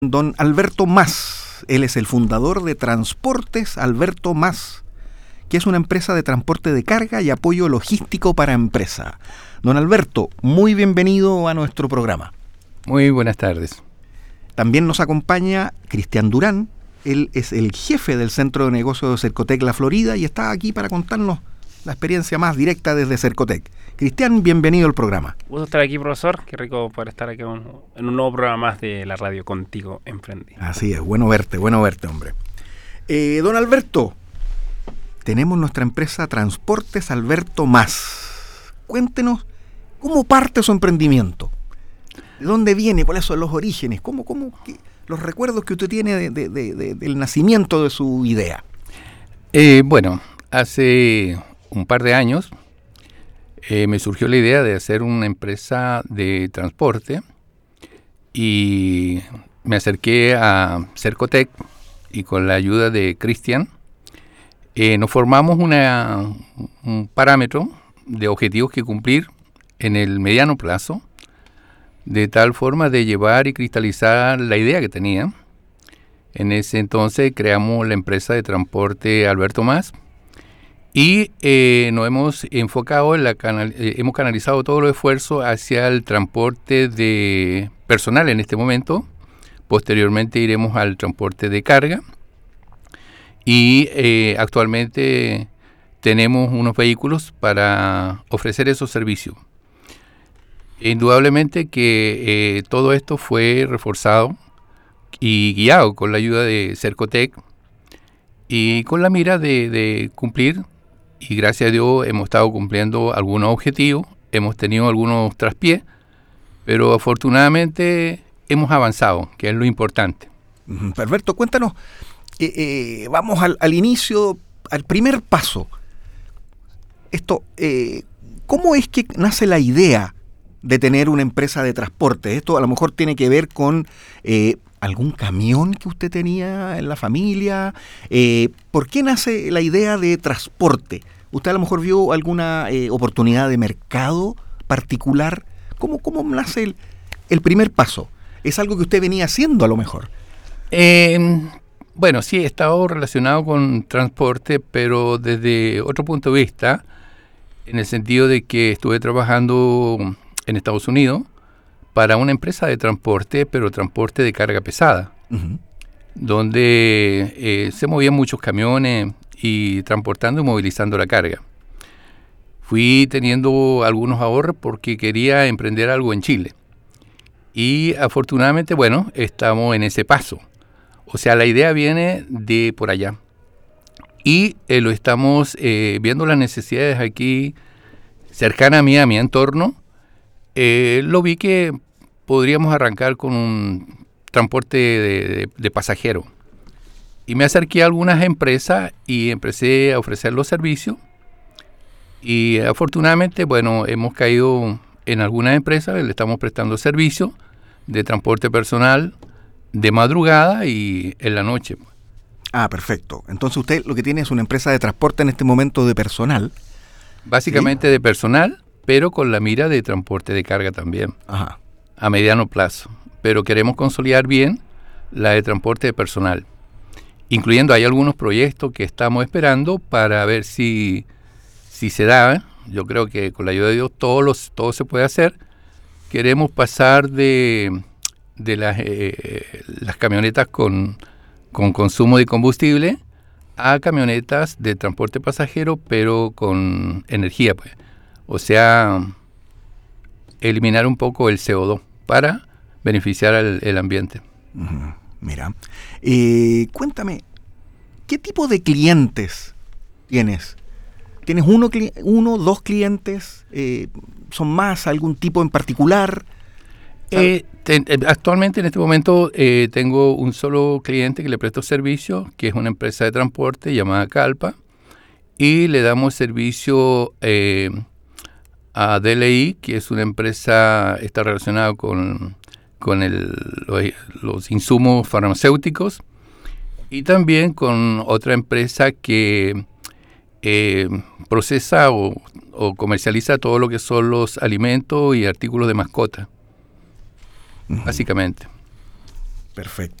Don Alberto Mas. Él es el fundador de Transportes Alberto Mas, que es una empresa de transporte de carga y apoyo logístico para empresa. Don Alberto, muy bienvenido a nuestro programa. Muy buenas tardes. También nos acompaña Cristian Durán. Él es el jefe del Centro de Negocios de Cercotec La Florida y está aquí para contarnos la experiencia más directa desde Cercotec. Cristian, bienvenido al programa. Gusto estar aquí, profesor. Qué rico poder estar aquí en un nuevo programa más de la radio Contigo Emprendí. Así es, bueno verte, hombre. Don Alberto, tenemos nuestra empresa Transportes Alberto Mas. Cuéntenos, ¿cómo parte su emprendimiento? ¿De dónde viene? ¿Cuáles son los orígenes? Los recuerdos que usted tiene del nacimiento de su idea? Bueno, hace un par de años me surgió la idea de hacer una empresa de transporte y me acerqué a Cercotec y con la ayuda de Cristian nos formamos un parámetro de objetivos que cumplir en el mediano plazo, de tal forma de llevar y cristalizar la idea que tenía. En ese entonces creamos la empresa de transporte Alberto Mas y nos hemos enfocado hemos canalizado todo los esfuerzos hacia el transporte de personal en este momento. Posteriormente iremos al transporte de carga y actualmente tenemos unos vehículos para ofrecer esos servicios. Indudablemente que todo esto fue reforzado y guiado con la ayuda de Cercotec y con la mira de cumplir, y gracias a Dios hemos estado cumpliendo algunos objetivos, hemos tenido algunos traspiés, pero afortunadamente hemos avanzado, que es lo importante. Alberto, cuéntanos, vamos al inicio, al primer paso. ¿Cómo es que nace la idea de tener una empresa de transporte? Esto a lo mejor tiene que ver con algún camión que usted tenía en la familia. ¿Por qué nace la idea de transporte? ¿Usted a lo mejor vio alguna oportunidad de mercado particular? ¿Cómo nace el primer paso? ¿Es algo que usted venía haciendo a lo mejor? Bueno, sí, he estado relacionado con transporte, pero desde otro punto de vista, en el sentido de que estuve trabajando en Estados Unidos para una empresa de transporte, pero transporte de carga pesada, donde se movían muchos camiones y transportando y movilizando la carga. Fui teniendo algunos ahorros porque quería emprender algo en Chile. Y afortunadamente, bueno, estamos en ese paso. O sea, la idea viene de por allá. Y lo estamos viendo las necesidades aquí cercana a mi entorno. Lo vi que podríamos arrancar con un transporte de pasajeros. Y me acerqué a algunas empresas y empecé a ofrecer los servicios. Y afortunadamente, bueno, hemos caído en algunas empresas, le estamos prestando servicios de transporte personal de madrugada y en la noche. Ah, perfecto. Entonces usted lo que tiene es una empresa de transporte en este momento de personal. Básicamente ¿sí? De personal, pero con la mira de transporte de carga también. Ajá. A mediano plazo. Pero queremos consolidar bien la de transporte de personal. Incluyendo, hay algunos proyectos que estamos esperando para ver si se da. Yo creo que con la ayuda de Dios todo se puede hacer. Queremos pasar de las camionetas con consumo de combustible a camionetas de transporte pasajero, pero con energía, pues. O sea, eliminar un poco el CO2 para beneficiar al ambiente. Mira, cuéntame, ¿qué tipo de clientes tienes? ¿Tienes uno, dos clientes? ¿Son más algún tipo en particular? Actualmente en este momento tengo un solo cliente que le presto servicio, que es una empresa de transporte llamada Calpa, y le damos servicio a DLI, que es una empresa, está relacionada con los insumos farmacéuticos, y también con otra empresa que procesa o comercializa todo lo que son los alimentos y artículos de mascota. básicamente. Perfecto.